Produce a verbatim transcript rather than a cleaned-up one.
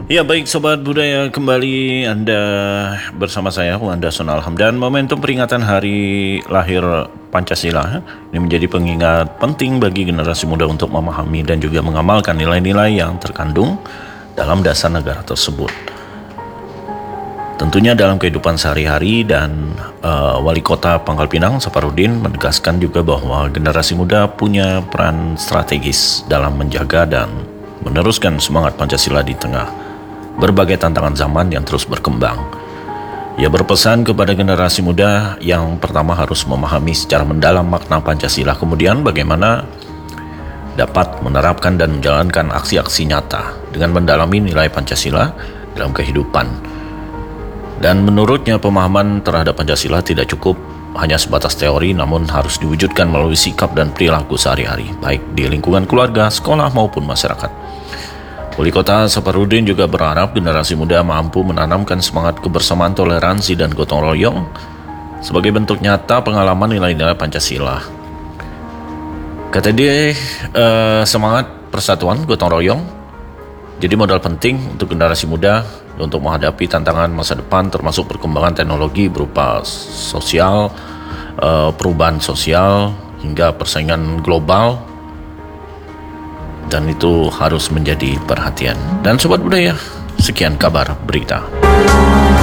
Ya baik Sobat Budaya, kembali Anda bersama saya Wanda Sonal Hamdan. Momentum peringatan hari lahir Pancasila ini menjadi pengingat penting bagi generasi muda untuk memahami dan juga mengamalkan nilai-nilai yang terkandung dalam dasar negara tersebut. Tentunya dalam kehidupan sehari-hari, dan uh, Wali Kota Pangkal Pinang Saparudin menegaskan juga bahwa generasi muda punya peran strategis dalam menjaga dan meneruskan semangat Pancasila di tengah berbagai tantangan zaman yang terus berkembang. Ia berpesan kepada generasi muda yang pertama harus memahami secara mendalam makna Pancasila, kemudian bagaimana dapat menerapkan dan menjalankan aksi-aksi nyata dengan mendalami nilai Pancasila dalam kehidupan. Dan menurutnya pemahaman terhadap Pancasila tidak cukup hanya sebatas teori, namun harus diwujudkan melalui sikap dan perilaku sehari-hari, baik di lingkungan keluarga, sekolah maupun masyarakat. Wali Kota Saparudin juga berharap generasi muda mampu menanamkan semangat kebersamaan, toleransi, dan gotong royong sebagai bentuk nyata pengalaman nilai-nilai Pancasila. Kata dia, eh, semangat persatuan, gotong royong jadi modal penting untuk generasi muda untuk menghadapi tantangan masa depan, termasuk perkembangan teknologi berupa sosial, eh, perubahan sosial, hingga persaingan global. Dan itu harus menjadi perhatian. Dan Sobat Budaya, sekian kabar berita.